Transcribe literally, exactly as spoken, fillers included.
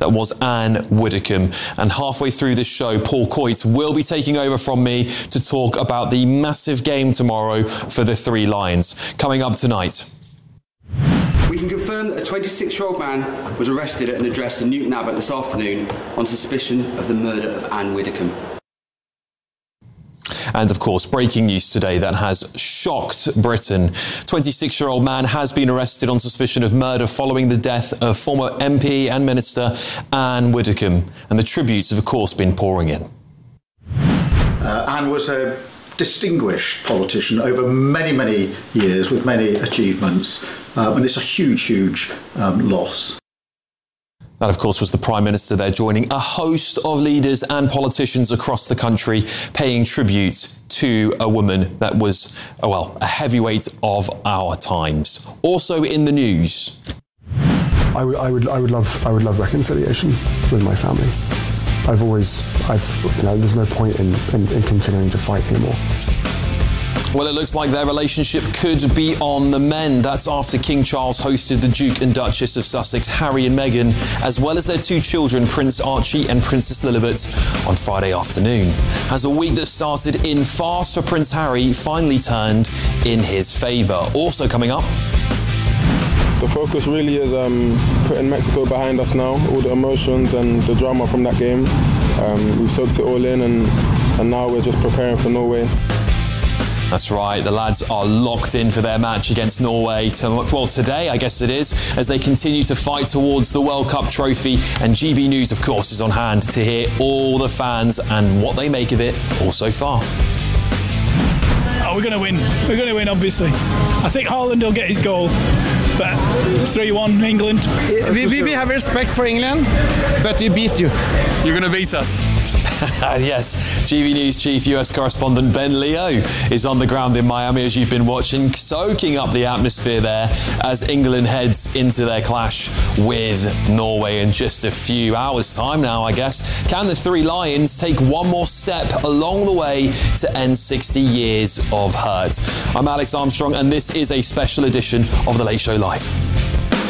that was Anne Widdecombe. And halfway through this show, Paul Coyte will be taking over from me to talk about the massive game tomorrow for the Three Lions. Coming up tonight. We can confirm that a twenty-six-year-old man was arrested at an address in Newton Abbot this afternoon on suspicion of the murder of Anne Widdecombe. And of course, breaking news today that has shocked Britain. twenty-six-year-old man has been arrested on suspicion of murder following the death of former M P and Minister Anne Widdecombe. And the tributes have, of course, been pouring in. Uh, Anne was a distinguished politician over many, many years with many achievements. Um, and it's a huge, huge um, loss. That, of course, was the Prime Minister there joining a host of leaders and politicians across the country paying tribute to a woman that was, oh well, a heavyweight of our times. Also in the news. I would, I would, I would love, I would love reconciliation with my family. I've always, I've, you know, there's no point in, in, in continuing to fight anymore. Well, it looks like their relationship could be on the mend. That's after King Charles hosted the Duke and Duchess of Sussex, Harry and Meghan, as well as their two children, Prince Archie and Princess Lilibet, on Friday afternoon. As a week that started in fast for Prince Harry finally turned in his favour. Also coming up. The focus really is um, putting Mexico behind us now, all the emotions and the drama from that game. Um, we've soaked it all in and, and now we're just preparing for Norway. That's right, the lads are locked in for their match against Norway, to, well today I guess it is, as they continue to fight towards the World Cup trophy. And G B News of course is on hand to hear all the fans and what they make of it all so far. Oh, we're going to win, we're going to win obviously. I think Haaland will get his goal, but three one England. We, we, we have respect for England, but we beat you. You're going to beat us. Yes, G V News Chief U S correspondent Ben Leo is on the ground in Miami, as you've been watching, soaking up the atmosphere there as England heads into their clash with Norway in just a few hours' time now, I guess. Can the Three Lions take one more step along the way to end sixty years of hurt? I'm Alex Armstrong, and this is a special edition of The Late Show Live.